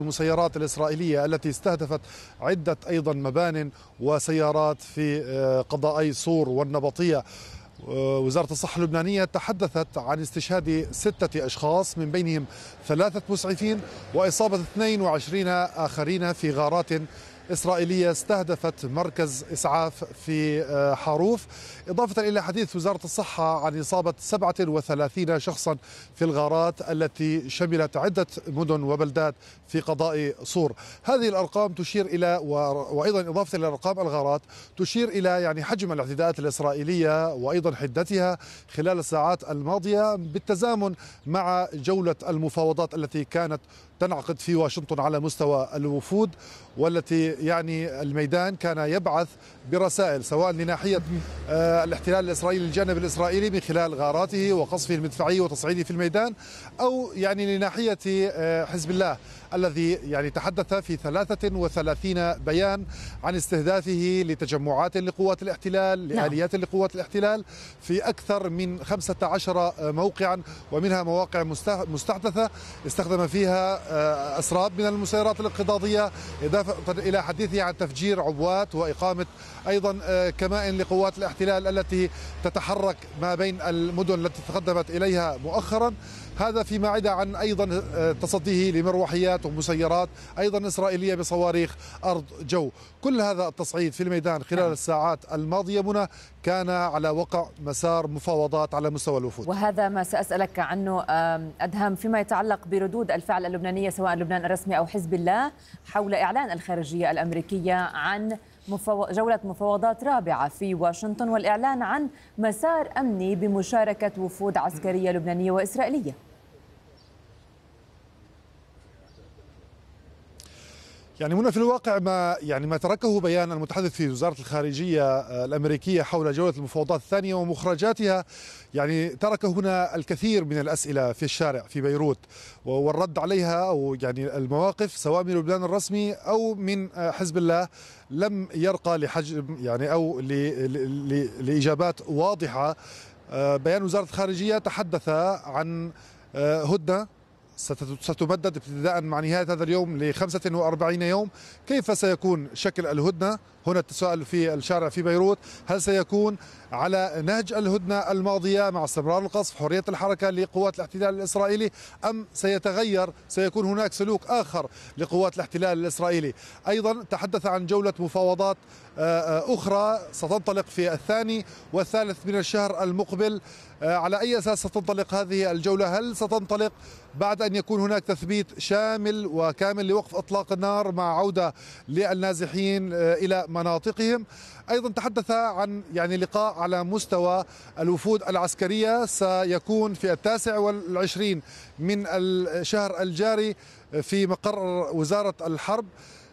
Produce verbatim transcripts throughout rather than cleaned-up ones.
المسيرات الإسرائيلية التي استهدفت عدة أيضا مبان وسيارات في قضائي صور والنبطية. وزارة الصحة اللبنانية تحدثت عن استشهاد ستة أشخاص من بينهم ثلاثة مسعفين وإصابة اثنين وعشرين آخرين في غارات إسرائيلية استهدفت مركز إسعاف في حاروف، إضافة إلى حديث وزارة الصحة عن إصابة سبعة وثلاثين شخصا في الغارات التي شملت عدة مدن وبلدات في قضاء صور. هذه الأرقام تشير إلى وأيضا إضافة إلى أرقام الغارات تشير إلى يعني حجم الاعتداءات الإسرائيلية وأيضا حدتها خلال الساعات الماضية، بالتزامن مع جولة المفاوضات التي كانت تنعقد في واشنطن على مستوى الوفود، والتي يعني الميدان كان يبعث برسائل سواء لناحية الاحتلال الإسرائيلي للجانب الإسرائيلي من خلال غاراته وقصفه المدفعي وتصعيده في الميدان، أو يعني لناحية حزب الله الذي يعني تحدث في ثلاثة وثلاثين بيان عن استهدافه لتجمعات لقوات الاحتلال لآليات لقوات الاحتلال في أكثر من خمسة عشر موقعا، ومنها مواقع مستحدثة استخدم فيها أسراب من المسيرات الانقضاضية، إضافة إلى حديثه عن تفجير عبوات وإقامة أيضا كمائن لقوات الاحتلال التي تتحرك ما بين المدن التي تقدمت إليها مؤخرا. هذا فيما عدا عن أيضا تصديه لمروحيات ومسيرات أيضا إسرائيلية بصواريخ أرض جو. كل هذا التصعيد في الميدان خلال الساعات الماضية منى كان على وقع مسار مفاوضات على مستوى الوفود. وهذا ما سأسألك عنه أدهم فيما يتعلق بردود الفعل اللبنانية سواء لبنان الرسمي أو حزب الله حول إعلان الخارجية الأمريكية عن جولة مفاوضات رابعة في واشنطن والإعلان عن مسار أمني بمشاركة وفود عسكرية لبنانية وإسرائيلية. يعني هنا في الواقع ما يعني ما تركه بيان المتحدث في وزارة الخارجية الأمريكية حول جولة المفاوضات الثانية ومخرجاتها، يعني ترك هنا الكثير من الأسئلة في الشارع في بيروت والرد عليها، أو يعني المواقف سواء من لبنان الرسمي أو من حزب الله لم يرقى لحجم يعني أو لإجابات واضحة. بيان وزارة الخارجية تحدث عن هدنة ستمدد ابتداء مع نهاية هذا اليوم ل خمسة وأربعين يوم. كيف سيكون شكل الهدنة؟ هنا التساؤل في الشارع في بيروت، هل سيكون على نهج الهدنة الماضية مع استمرار القصف حرية الحركة لقوات الاحتلال الإسرائيلي، أم سيتغير سيكون هناك سلوك آخر لقوات الاحتلال الإسرائيلي؟ أيضا تحدث عن جولة مفاوضات أخرى ستنطلق في الثاني والثالث من الشهر المقبل. على أي أساس ستنطلق هذه الجولة؟ هل ستنطلق بعد أن يكون هناك تثبيت شامل وكامل لوقف إطلاق النار مع عودة للنازحين إلى مناطقهم؟ أيضا تحدث عن يعني لقاء على مستوى الوفود العسكرية سيكون في التاسع والعشرين من الشهر الجاري في مقر وزارة الحرب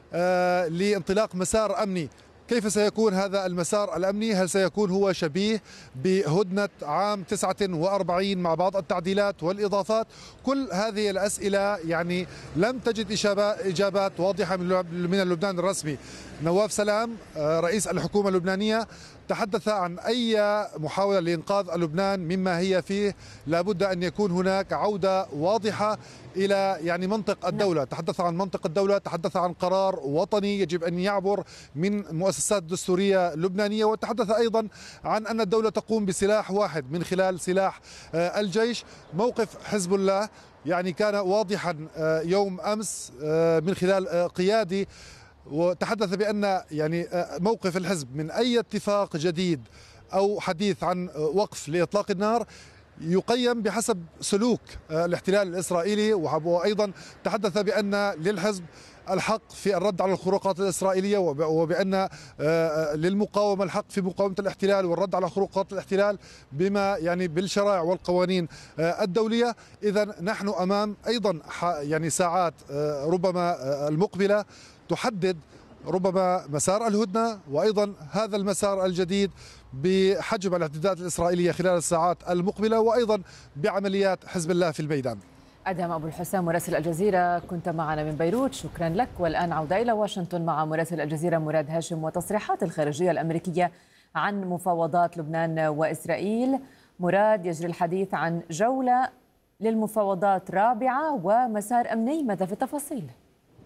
لانطلاق مسار أمني. كيف سيكون هذا المسار الأمني؟ هل سيكون هو شبيه بهدنة عام تسعة وأربعين مع بعض التعديلات والإضافات؟ كل هذه الأسئلة يعني لم تجد إجابات واضحة من اللبنان الرسمي. نواف سلام رئيس الحكومة اللبنانية تحدث عن أي محاولة لإنقاذ لبنان مما هي فيه لابد أن يكون هناك عودة واضحة إلى يعني منطق الدولة. تحدث عن منطق الدولة، تحدث عن قرار وطني يجب أن يعبر من مؤسسات دستورية لبنانية، وتحدث أيضا عن أن الدولة تقوم بسلاح واحد من خلال سلاح الجيش. موقف حزب الله يعني كان واضحا يوم أمس من خلال قيادي، وتحدث بأن يعني موقف الحزب من أي اتفاق جديد أو حديث عن وقف لإطلاق النار يقيم بحسب سلوك الاحتلال الإسرائيلي. وأيضا تحدث بأن للحزب الحق في الرد على الخروقات الإسرائيلية، وبأن للمقاومة الحق في مقاومة الاحتلال والرد على خروقات الاحتلال بما يعني بالشرائع والقوانين الدولية. إذا نحن أمام أيضا يعني ساعات ربما المقبلة تحدد ربما مسار الهدنة وأيضا هذا المسار الجديد بحجم الاعتداءات الإسرائيلية خلال الساعات المقبلة، وأيضا بعمليات حزب الله في الميدان. أدهم أبو الحسام مراسل الجزيرة كنت معنا من بيروت، شكرا لك. والآن عودة إلى واشنطن مع مراسل الجزيرة مراد هاشم وتصريحات الخارجية الأمريكية عن مفاوضات لبنان وإسرائيل. مراد، يجري الحديث عن جولة للمفاوضات رابعة ومسار أمني، ماذا في التفاصيل؟